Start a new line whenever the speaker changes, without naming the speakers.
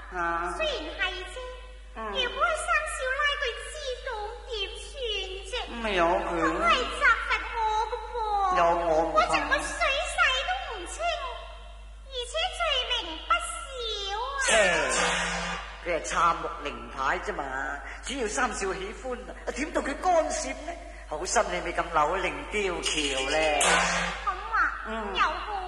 雖然係啫，如果係三少奶佢知道點算啫？
咁有佢，
總係責罰我噶噃。
有我唔
我淨個水洗都唔清，而且罪名不少啊！
佢係杉木靈牌啫嘛，只要三少喜歡，點到佢干涉呢？好心你咪咁扭擰吊橋咧。
咁啊，又好